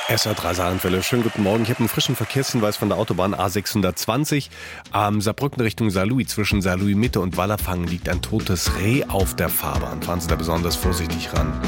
SR3 Saarlandwelle, schönen guten Morgen. Ich habe einen frischen Verkehrshinweis von der Autobahn A620. Am Saarbrücken Richtung Saarlouis, zwischen Saarlouis Mitte und Wallerfangen liegt ein totes Reh auf der Fahrbahn. Fahren Sie da besonders vorsichtig ran.